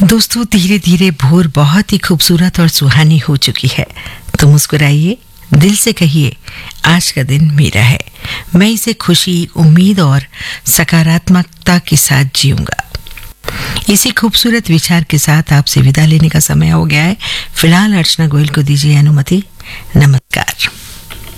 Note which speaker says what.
Speaker 1: दोस्तों, धीरे धीरे भोर बहुत ही खूबसूरत और सुहानी हो चुकी है। तो मुस्कुराइए, दिल से कहिए आज का दिन मेरा है। मैं इसे खुशी, उम्मीद और सकारात्मकता के साथ जीऊंगा। इसी खूबसूरत विचार के साथ आपसे विदा लेने का समय हो गया है। फिलहाल अर्चना गोयल को दीजिए अनुमति। नमस्कार।